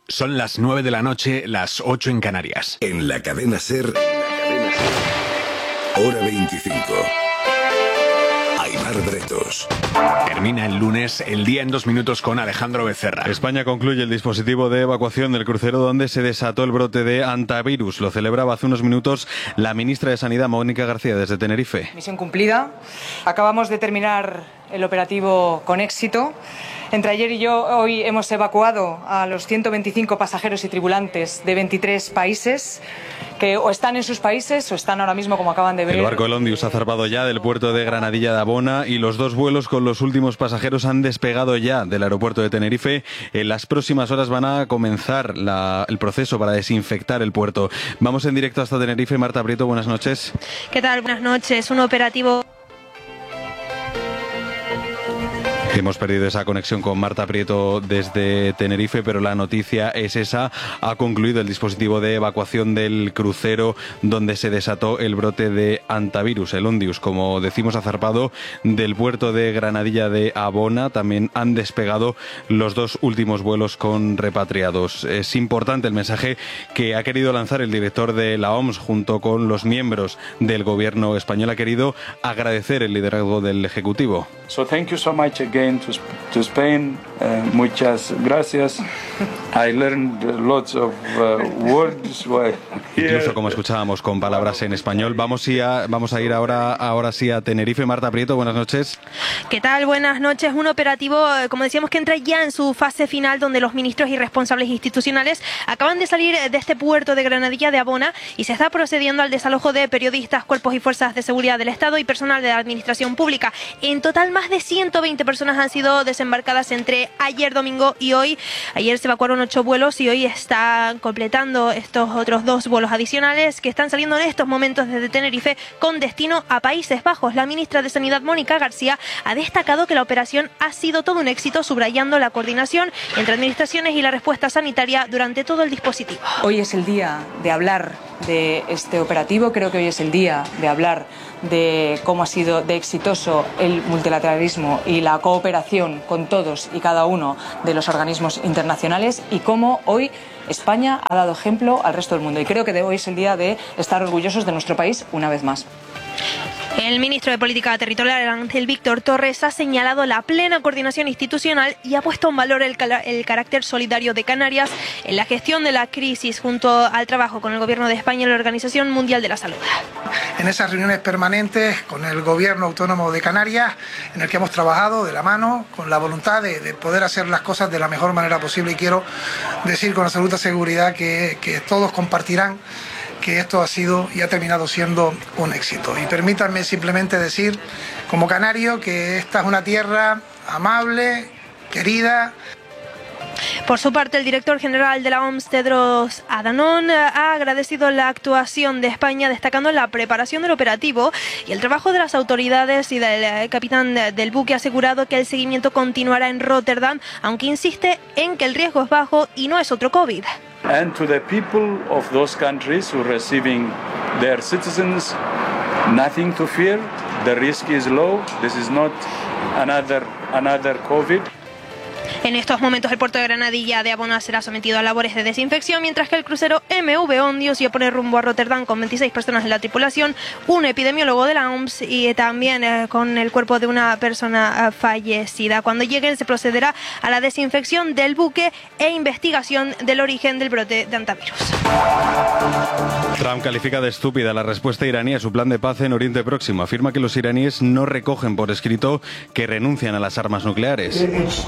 Son las 9 de la noche, las 8 en Canarias. En la cadena SER, hora 25. Aimar Bretos. Termina el lunes, el día en 2 minutos con Alejandro Becerra. España concluye el dispositivo de evacuación del crucero donde se desató el brote de hantavirus. Lo celebraba hace unos minutos la ministra de Sanidad, Mónica García, desde Tenerife. Misión cumplida. Acabamos de terminar el operativo con éxito. Entre ayer y hoy hemos evacuado a los 125 pasajeros y tripulantes de 23 países que o están en sus países o están ahora mismo, como acaban de ver. El barco El Ondius ha zarpado ya del puerto de Granadilla de Abona y los 2 vuelos con los últimos pasajeros han despegado ya del aeropuerto de Tenerife. En las próximas horas van a comenzar el proceso para desinfectar el puerto. Vamos en directo hasta Tenerife. Marta Prieto, buenas noches. ¿Qué tal? Buenas noches. Un operativo... Hemos perdido esa conexión con Marta Prieto desde Tenerife, pero la noticia es esa. Ha concluido el dispositivo de evacuación del crucero donde se desató el brote de hantavirus, el Ondius. Como decimos, ha zarpado del puerto de Granadilla de Abona. También han despegado los 2 últimos vuelos con repatriados. Es importante el mensaje que ha querido lanzar el director de la OMS junto con los miembros del gobierno español. Ha querido agradecer el liderazgo del Ejecutivo. So thank you so much again to Spain. Muchas gracias. I learned lots of words. Incluso, como escuchábamos, con palabras en español. Vamos a ir ahora sí a Tenerife. Marta Prieto, buenas noches. ¿Qué tal? Buenas noches. Un operativo, como decíamos, que entra ya en su fase final, donde los ministros y responsables institucionales acaban de salir de este puerto de Granadilla de Abona y se está procediendo al desalojo de periodistas, cuerpos y fuerzas de seguridad del Estado y personal de la administración pública. En total, más de 120 personas han sido desembarcadas entre ayer domingo y hoy. Ayer se evacuaron 8 vuelos y hoy están completando estos otros 2 vuelos adicionales que están saliendo en estos momentos desde Tenerife con destino a Países Bajos. La ministra de Sanidad, Mónica García, ha destacado que la operación ha sido todo un éxito, subrayando la coordinación entre administraciones y la respuesta sanitaria durante todo el dispositivo. Hoy es el día de hablar de este operativo. Creo que hoy es el día de hablar de cómo ha sido de exitoso el multilateralismo y la cooperación con todos y cada uno de los organismos internacionales y cómo hoy España ha dado ejemplo al resto del mundo. Y creo que hoy es el día de estar orgullosos de nuestro país una vez más. El ministro de Política Territorial, Ángel Víctor Torres, ha señalado la plena coordinación institucional y ha puesto en valor el carácter solidario de Canarias en la gestión de la crisis junto al trabajo con el Gobierno de España y la Organización Mundial de la Salud. En esas reuniones permanentes con el Gobierno Autónomo de Canarias, en el que hemos trabajado de la mano con la voluntad de poder hacer las cosas de la mejor manera posible, y quiero decir con absoluta seguridad que todos compartirán que esto ha sido y ha terminado siendo un éxito. Y permítanme simplemente decir, como canario, que esta es una tierra amable, querida. Por su parte, el director general de la OMS, Tedros Adhanom, ha agradecido la actuación de España, destacando la preparación del operativo y el trabajo de las autoridades y del capitán del buque. Ha asegurado que el seguimiento continuará en Rotterdam, aunque insiste en que el riesgo es bajo y no es otro COVID. And to the people of those countries who are receiving their citizens, nothing to fear. The risk is low. This is not another COVID. En estos momentos el puerto de Granadilla de Abona será sometido a labores de desinfección, mientras que el crucero MV Ondius ya pone rumbo a Rotterdam con 26 personas de la tripulación, un epidemiólogo de la OMS y también con el cuerpo de una persona fallecida. Cuando lleguen se procederá a la desinfección del buque e investigación del origen del brote de hantavirus. Trump califica de estúpida la respuesta iraní a su plan de paz en Oriente Próximo. Afirma que los iraníes no recogen por escrito que renuncian a las armas nucleares.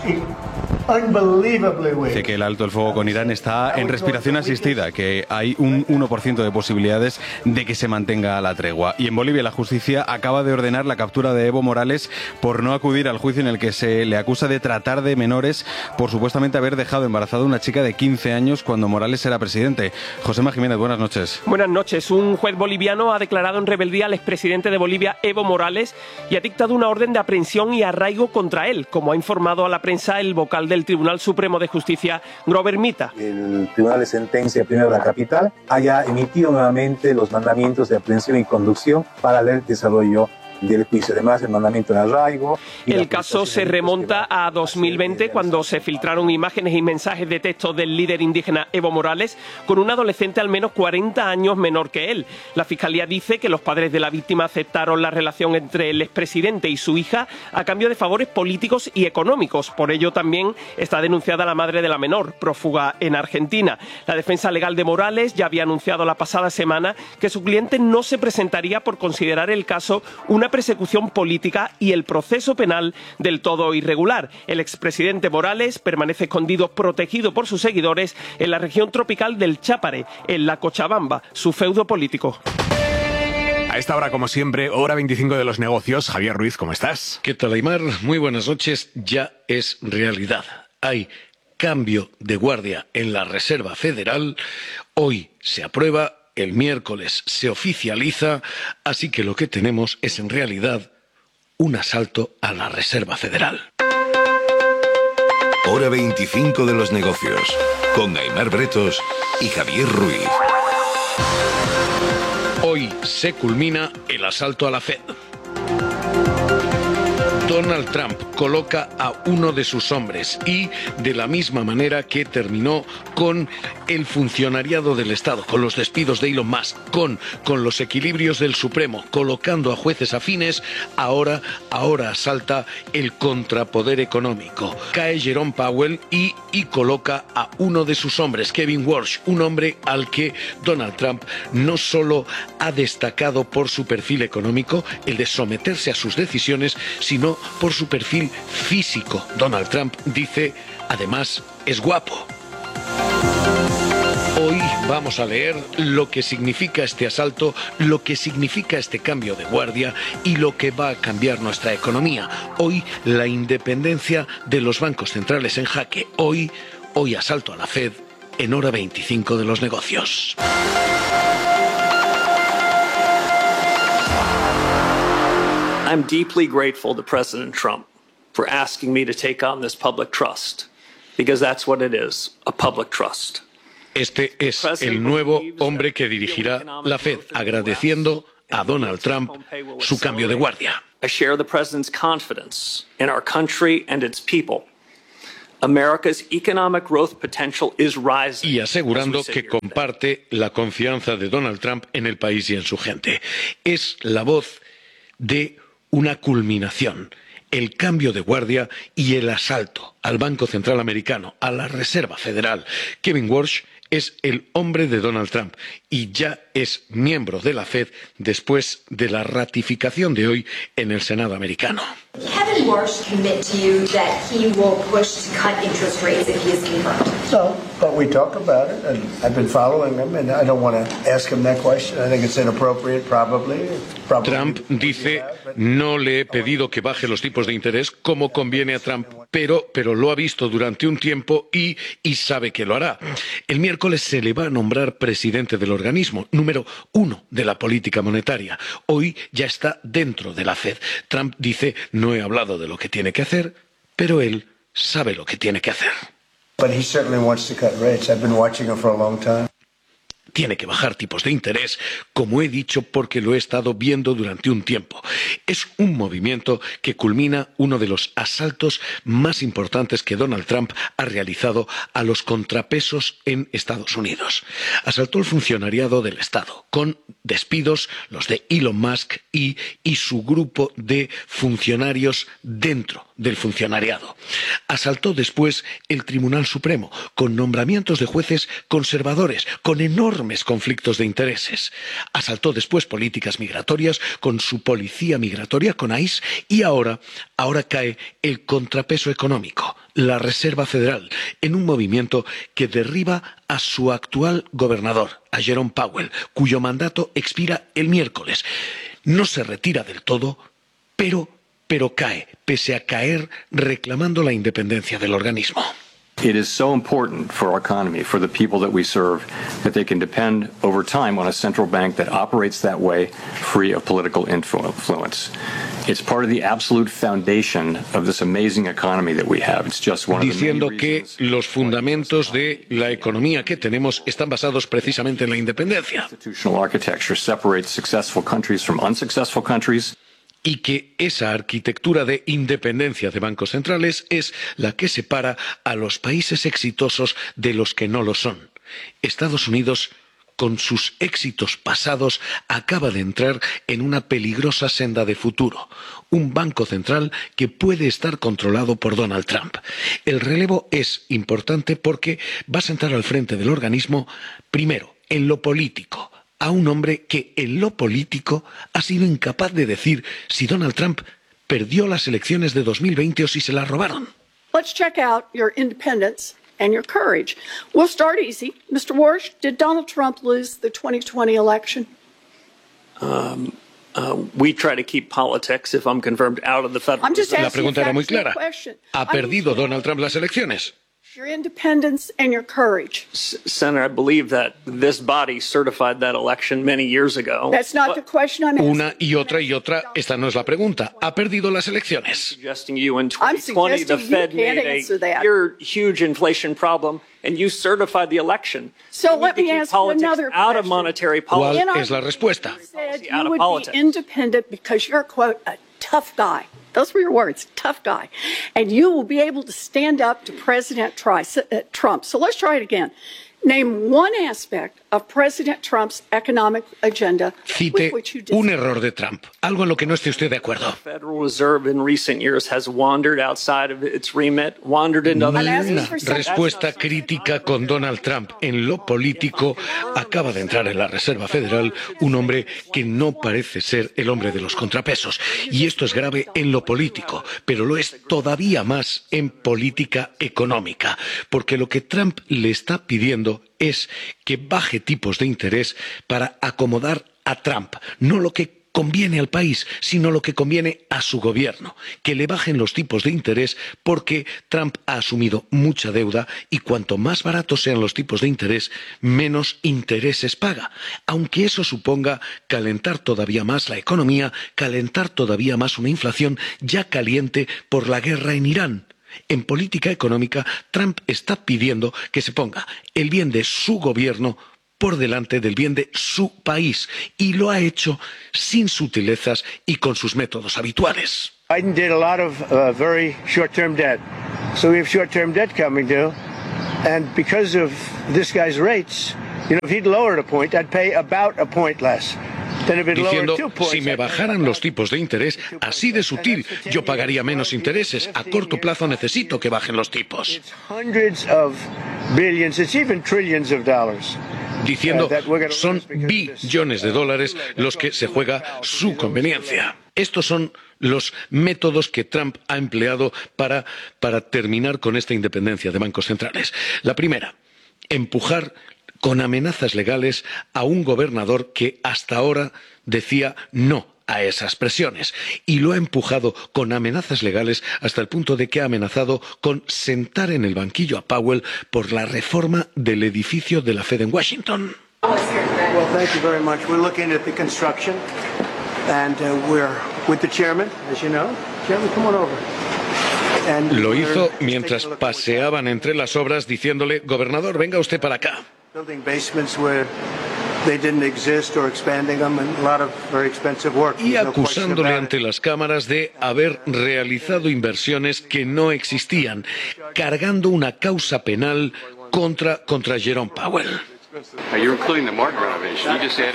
Dice que el alto el fuego con Irán está en respiración asistida, que hay un 1% de posibilidades de que se mantenga la tregua. Y en Bolivia la justicia acaba de ordenar la captura de Evo Morales por no acudir al juicio en el que se le acusa de tratar de menores por supuestamente haber dejado embarazada a una chica de 15 años cuando Morales era presidente. Josema Jiménez, buenas noches. Buenas noches. Un juez boliviano ha declarado en rebeldía al expresidente de Bolivia, Evo Morales, y ha dictado una orden de aprehensión y arraigo contra él, como ha informado a la prensa el vocal del Tribunal Supremo de Justicia, Grover Mita. El Tribunal de Sentencia Primero de la Capital haya emitido nuevamente los mandamientos de aprehensión y conducción para el desarrollo del juicio. Además, el mandamiento en arraigo. El caso se remonta a 2020, cuando se filtraron imágenes y mensajes de texto del líder indígena Evo Morales con un adolescente al menos 40 años menor que él. La Fiscalía dice que los padres de la víctima aceptaron la relación entre el expresidente y su hija a cambio de favores políticos y económicos. Por ello también está denunciada la madre de la menor, prófuga en Argentina. La defensa legal de Morales ya había anunciado la pasada semana que su cliente no se presentaría por considerar el caso una persecución política y el proceso penal del todo irregular. El expresidente Morales permanece escondido, protegido por sus seguidores en la región tropical del Chápare, en la Cochabamba, su feudo político. A esta hora, como siempre, hora 25 de los negocios. Javier Ruiz, ¿cómo estás? ¿Qué tal, Aimar? Muy buenas noches. Ya es realidad. Hay cambio de guardia en la Reserva Federal. Hoy se aprueba, el miércoles se oficializa, así que lo que tenemos es en realidad un asalto a la Reserva Federal. Hora 25 de los negocios, con Aimar Bretos y Javier Ruiz. Hoy se culmina el asalto a la Fed. Donald Trump coloca a uno de sus hombres y, de la misma manera que terminó con el funcionariado del Estado, con los despidos de Elon Musk, con los equilibrios del Supremo, colocando a jueces afines, ahora asalta el contrapoder económico. Cae Jerome Powell y coloca a uno de sus hombres, Kevin Walsh, un hombre al que Donald Trump no solo ha destacado por su perfil económico, el de someterse a sus decisiones, sino por su perfil físico. Donald Trump dice, además, es guapo. Hoy vamos a leer lo que significa este asalto, lo que significa este cambio de guardia y lo que va a cambiar nuestra economía. Hoy la independencia de los bancos centrales en jaque. Hoy asalto a la Fed en hora 25 de los negocios. I'm deeply grateful to President Trump for asking me to take on this public trust, because that's what it is, a public trust. Este es el nuevo hombre que dirigirá la Fed, agradeciendo a Donald Trump su cambio de guardia. I share the President's confidence in our country and its people. America's economic growth potential is rising. Y asegurando que comparte la confianza de Donald Trump en el país y en su gente. Es la voz de una culminación, el cambio de guardia y el asalto al Banco Central Americano, a la Reserva Federal. Kevin Walsh es el hombre de Donald Trump y ya es miembro de la Fed después de la ratificación de hoy en el Senado americano. Kevin Walsh commit to you that he will push to cut interest rates if he is confirmed? No, but we talk about it, and I've been following him, and I don't want to ask him that question. I think it's inappropriate, probably. Trump dice, no le he pedido que baje los tipos de interés como conviene a Trump, pero lo ha visto durante un tiempo y sabe que lo hará. El miércoles se le va a nombrar presidente del organismo, número 1 de la política monetaria. Hoy ya está dentro de la Fed. Trump dice, no he hablado de lo que tiene que hacer, pero él sabe lo que tiene que hacer. But he certainly wants to cut rates. I've been watching him for a long time. Tiene que bajar tipos de interés, como he dicho, porque lo he estado viendo durante un tiempo. Es un movimiento que culmina uno de los asaltos más importantes que Donald Trump ha realizado a los contrapesos en Estados Unidos. Asaltó el funcionariado del Estado, con despidos, los de Elon Musk y su grupo de funcionarios dentro del funcionariado. Asaltó después el Tribunal Supremo, con nombramientos de jueces conservadores, con enormes conflictos de intereses. Asaltó después políticas migratorias, con su policía migratoria, con ICE, y ahora cae el contrapeso económico, la Reserva Federal, en un movimiento que derriba a su actual gobernador, a Jerome Powell, cuyo mandato expira el miércoles. No se retira del todo, pero cae, pese a caer reclamando la independencia del organismo. It is so important for our economy, for the people that we serve, that they can depend over time on a central bank that operates that way, free of political influence. It's part of the absolute foundation of this amazing economy that we have. It's just one of the diciendo que los fundamentos de la economía que tenemos están basados precisamente en la independencia. Institutional architecture separates successful countries from unsuccessful countries. y que esa arquitectura de independencia de bancos centrales es la que separa a los países exitosos de los que no lo son. Estados Unidos, con sus éxitos pasados, acaba de entrar en una peligrosa senda de futuro. Un banco central que puede estar controlado por Donald Trump. El relevo es importante porque va a sentar al frente del organismo, primero, en lo político, a un hombre que en lo político ha sido incapaz de decir si Donald Trump perdió las elecciones de 2020 o si se las robaron. Let's check out your independence and your courage. We'll start easy. Mr. Warsh, did Donald Trump lose the 2020 election? We try to keep politics, if I'm confirmed, out of the federal. La pregunta era muy clara. ¿Ha perdido Donald Trump las elecciones? Your independence and your courage. Senator, I believe that this body certified that election many years ago. That's not the question I'm asking. Una y otra, esta no es la pregunta. ¿Ha perdido las elecciones? Suggesting you in 2020 the Fed made a huge inflation problem and you certified the election. So let me ask you another out of monetary policy. ¿Cuál es la respuesta? You would be independent because you're, quote, a tough guy. Those were your words, tough guy. And you will be able to stand up to President Trump. So let's try it again. Name one aspect of President Trump's economic agenda with which you disagree. Un error de Trump, algo en lo que no esté usted de acuerdo. The Federal Reserve in recent years has wandered outside of its remit, wandered into other Una respuesta crítica con Donald Trump en lo político. Acaba de entrar en la Reserva Federal un hombre que no parece ser el hombre de los contrapesos. Y esto es grave en lo político, pero lo es todavía más en política económica, porque lo que Trump le está pidiendo es que baje tipos de interés para acomodar a Trump, no lo que conviene al país, sino lo que conviene a su gobierno, que le bajen los tipos de interés porque Trump ha asumido mucha deuda y cuanto más baratos sean los tipos de interés, menos intereses paga, aunque eso suponga calentar todavía más la economía, calentar todavía más una inflación ya caliente por la guerra en Irán. En política económica, Trump está pidiendo que se ponga el bien de su gobierno por delante del bien de su país, y lo ha hecho sin sutilezas y con sus métodos habituales. Biden did a lot of very short-term debt. So we have short-term debt coming due, and because of this guy's rates, if he'd lowered a point, I'd pay about a point less. Diciendo, si me bajaran los tipos de interés, así de sutil, yo pagaría menos intereses. A corto plazo necesito que bajen los tipos. Diciendo, son billones de dólares los que se juega su conveniencia. Estos son los métodos que Trump ha empleado para terminar con esta independencia de bancos centrales. La primera, empujar con amenazas legales a un gobernador que hasta ahora decía no a esas presiones, y lo ha empujado con amenazas legales hasta el punto de que ha amenazado con sentar en el banquillo a Powell por la reforma del edificio de la Fed en Washington. Well, thank you very much. We're looking at the construction and we're with the chairman, as you know. Chairman, come on over. Lo hizo mientras paseaban entre las obras diciéndole, gobernador, venga usted para acá. Y acusándole ante las cámaras de haber realizado inversiones que no existían, cargando una causa penal contra Jerome Powell. You're including the Martin renovation. You just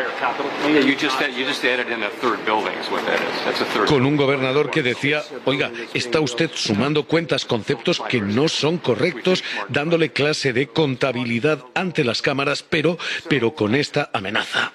added in a third building is what that is. That's a third. Con un gobernador que decía, oiga, está usted sumando cuentas, conceptos que no son correctos, dándole clase de contabilidad ante las cámaras, pero con esta amenaza.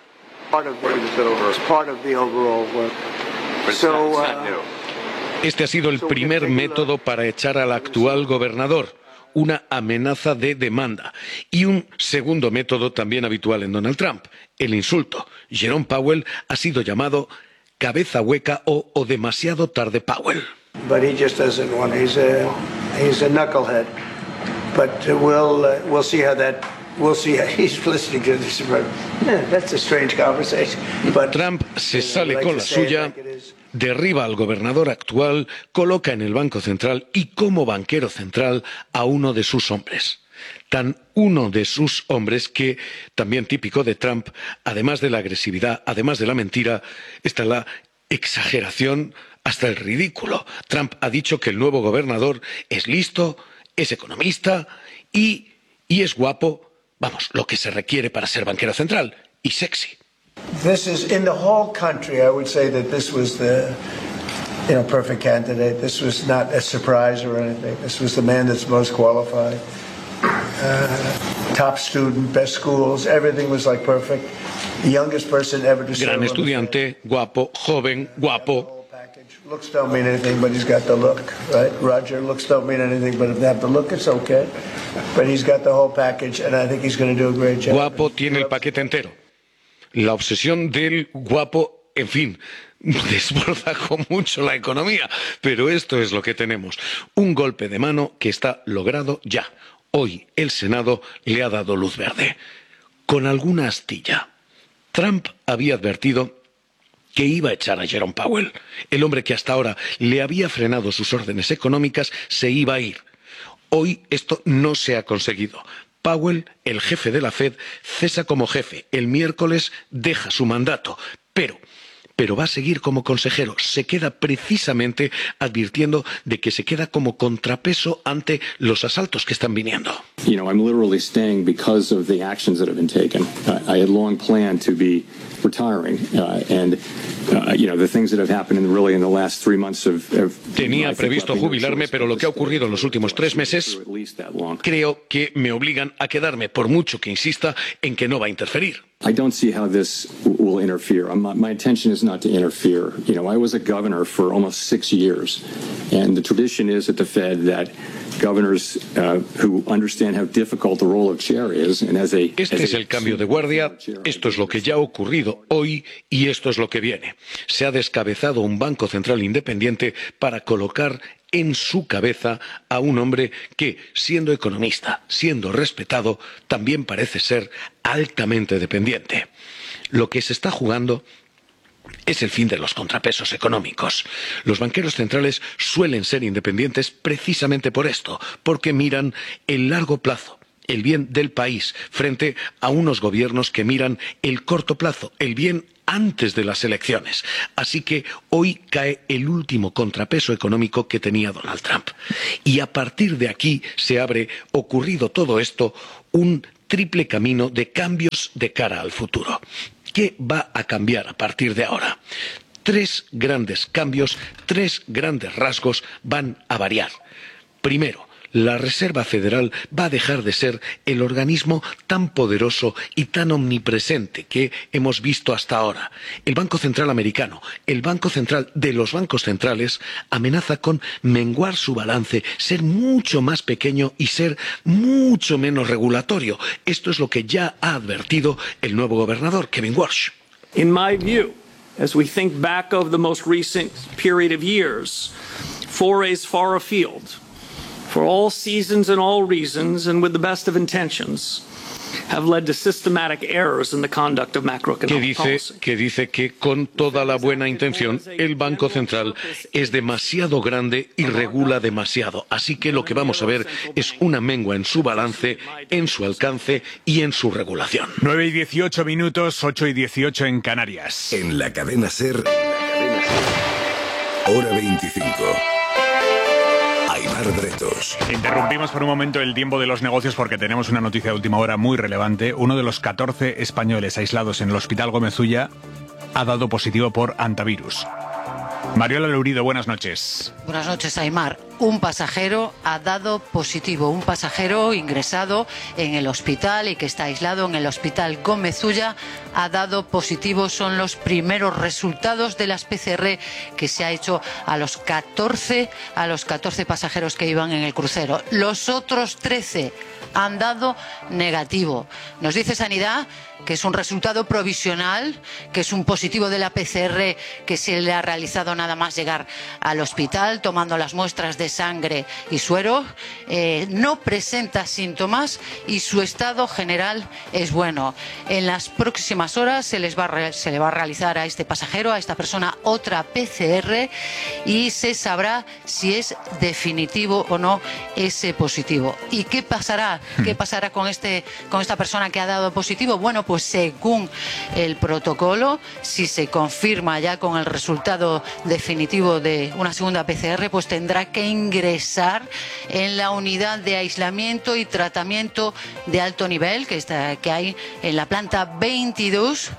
Este ha sido el primer método para echar al actual gobernador. Una amenaza de demanda. Y un segundo método también habitual en Donald Trump, el insulto. Jerome Powell ha sido llamado cabeza hueca o demasiado tarde Powell. But he just doesn't want. He's a knucklehead. But we'll see how that. We'll see how he's listening to this. That's a strange conversation. But Trump se sale con la suya. Derriba al gobernador actual, coloca en el Banco Central y como banquero central a uno de sus hombres. Tan uno de sus hombres que, también típico de Trump, además de la agresividad, además de la mentira, está la exageración hasta el ridículo. Trump ha dicho que el nuevo gobernador es listo, es economista y es guapo, vamos, lo que se requiere para ser banquero central, y sexy. This is, in the whole country, I would say that this was the perfect candidate. This was not a surprise or anything. This was the man that's most qualified. Top student, best schools, everything was like perfect. The youngest person ever to serve. Gran estudiante, guapo, joven, guapo. Looks don't mean anything, but he's got the look, right? Roger, looks don't mean anything, but if they have the look, it's okay. But he's got the whole package, and I think he's going to do a great job. Guapo tiene el paquete entero. La obsesión del guapo, en fin, desborda con mucho la economía, pero esto es lo que tenemos. Un golpe de mano que está logrado ya. Hoy el Senado le ha dado luz verde. Con alguna astilla. Trump había advertido que iba a echar a Jerome Powell. El hombre que hasta ahora le había frenado sus órdenes económicas se iba a ir. Hoy esto no se ha conseguido. Powell, el jefe de la Fed, cesa como jefe. El miércoles deja su mandato. Pero va a seguir como consejero. Se queda precisamente advirtiendo de que se queda como contrapeso ante los asaltos que están viniendo. You know, I'm literally staying because of the actions that have been taken. I had long planned to be retiring, the things that have happened in the last 3 months Tenía previsto jubilarme, pero lo que ha ocurrido en los últimos 3 meses creo que me obligan a quedarme, por mucho que insista en que no va a interferir. I don't see how this will interfere. My intention is not to interfere. You know, I was a governor for almost 6 years, and the tradition is at the Fed that governors who understand how difficult the role of chair is, and Este es el cambio de guardia, esto es lo que ya ha ocurrido hoy y esto es lo que viene. Se ha descabezado un Banco Central independiente para colocar en su cabeza a un hombre que, siendo economista, siendo respetado, también parece ser altamente dependiente. Lo que se está jugando es el fin de los contrapesos económicos. Los banqueros centrales suelen ser independientes precisamente por esto, porque miran el largo plazo, el bien del país, frente a unos gobiernos que miran el corto plazo, el bien antes de las elecciones. Así que hoy cae el último contrapeso económico que tenía Donald Trump. Y a partir de aquí se abre, ocurrido todo esto, un triple camino de cambios de cara al futuro. ¿Qué va a cambiar a partir de ahora? 3 grandes cambios, 3 grandes rasgos van a variar. Primero, la Reserva Federal va a dejar de ser el organismo tan poderoso y tan omnipresente que hemos visto hasta ahora. El Banco Central Americano, el Banco Central de los bancos centrales, amenaza con menguar su balance, ser mucho más pequeño y ser mucho menos regulatorio. Esto es lo que ya ha advertido el nuevo gobernador, Kevin Walsh. In my view, as we think back of the most recent period of years, forays far afield, for all seasons and all reasons and with the best of intentions, have led to systematic errors in the conduct of macroeconomic policy. Que dice que con toda la buena intención el Banco Central es demasiado grande y regula demasiado. Así que lo que vamos a ver es una mengua en su balance, en su alcance y en su regulación. 9:18 minutos, 8:18 en Canarias. En la cadena SER, hora 25. Aimar Bretos. Interrumpimos por un momento el tiempo de los negocios porque tenemos una noticia de última hora muy relevante. Uno de los 14 españoles aislados en el Hospital Gómez Ulla ha dado positivo por hantavirus. Mariola Lourido, buenas noches. Buenas noches, Aimar. Un pasajero ha dado positivo, un pasajero ingresado en el hospital y que está aislado en el Hospital Gómez Ulla ha dado positivo. Son los primeros resultados de las PCR que se ha hecho a los 14 pasajeros que iban en el crucero. Los otros 13 han dado negativo. Nos dice Sanidad que es un resultado provisional, que es un positivo de la PCR que se le ha realizado nada más llegar al hospital, tomando las muestras de sangre y suero. No presenta síntomas y su estado general es bueno. En las próximas horas se le va a realizar a este pasajero, a esta persona, otra PCR y se sabrá si es definitivo o no ese positivo. ¿Y qué pasará Sanidad, ¿qué pasará con esta persona que ha dado positivo? Bueno, pues según el protocolo, si se confirma ya con el resultado definitivo de una segunda PCR, pues tendrá que ingresar en la unidad de aislamiento y tratamiento de alto nivel que hay en la planta 22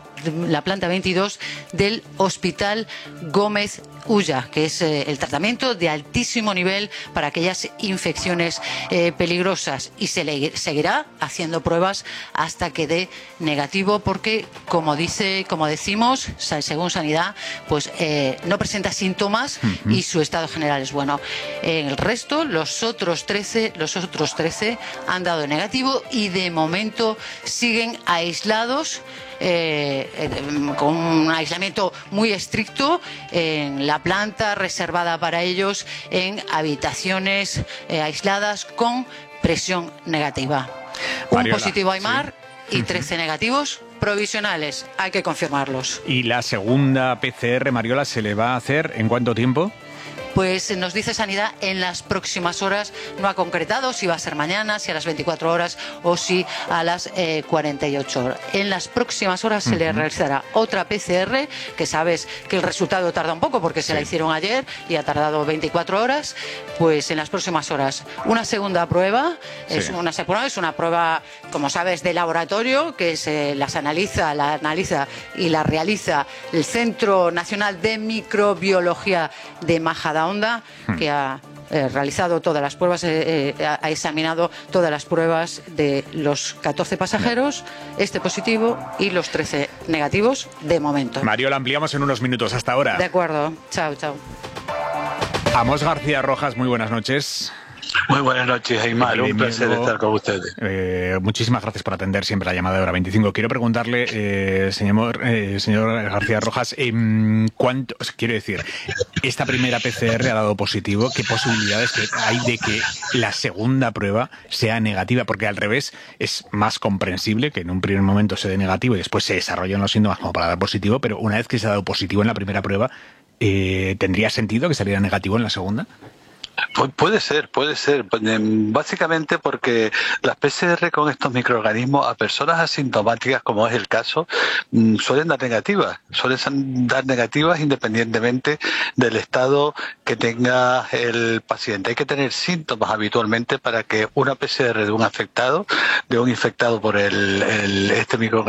del Hospital Gómez Ulla, que es el tratamiento de altísimo nivel para aquellas infecciones peligrosas, y se le seguirá haciendo pruebas hasta que dé negativo, porque como decimos, según Sanidad, pues no presenta síntomas y su estado general es bueno. El resto, los otros 13 han dado negativo y de momento siguen aislados, con un aislamiento muy estricto en la planta reservada para ellos, en habitaciones aisladas con presión negativa. Mariola, un positivo Aymar y 13 negativos provisionales, hay que confirmarlos. ¿Y la segunda PCR, Mariola, se le va a hacer en cuánto tiempo? Pues nos dice Sanidad en las próximas horas, no ha concretado si va a ser mañana, si a las 24 horas o si a las 48 horas. En las próximas horas se le realizará otra PCR, que sabes que el resultado tarda un poco porque se la hicieron ayer y ha tardado 24 horas, pues en las próximas horas una segunda prueba, es una prueba, como sabes, de laboratorio, que se la analiza y la realiza el Centro Nacional de Microbiología de Majadahonda, que ha realizado todas las pruebas, ha examinado todas las pruebas de los 14 pasajeros, este positivo y los 13 negativos de momento. Mariola, ampliamos en unos minutos. Hasta ahora. De acuerdo. Chao, chao. Amos García Rojas, muy buenas noches. Muy buenas noches, Aymar. Un placer estar con ustedes. Muchísimas gracias por atender siempre la llamada de Hora 25. Quiero preguntarle, señor García Rojas, quiero decir, esta primera PCR ha dado positivo. ¿Qué posibilidades hay de que la segunda prueba sea negativa? Porque al revés es más comprensible que en un primer momento se dé negativo y después se desarrollen los síntomas como para dar positivo, pero una vez que se ha dado positivo en la primera prueba, ¿tendría sentido que saliera negativo en la segunda? Puede ser. Básicamente porque las PCR con estos microorganismos a personas asintomáticas, como es el caso, suelen dar negativas. Independientemente del estado que tenga el paciente. Hay que tener síntomas habitualmente para que una PCR de un infectado por este microorganismo